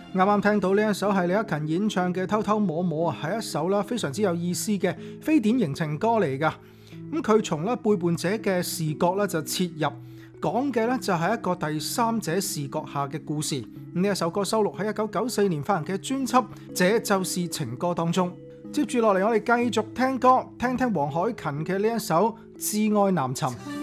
啱啱聽到呢一首係李克勤演唱嘅《偷偷摸摸》啊，係一首啦非常之有意思嘅非典型情歌嚟噶。咁佢從咧背叛者嘅視角咧就切入，講嘅咧就係一個第三者視角下嘅故事。呢一首歌收錄喺1994年發行嘅專輯《這就是情歌》當中。接住落嚟，我哋繼續聽歌，聽聽黃凱芹嘅呢一首《至愛難尋》。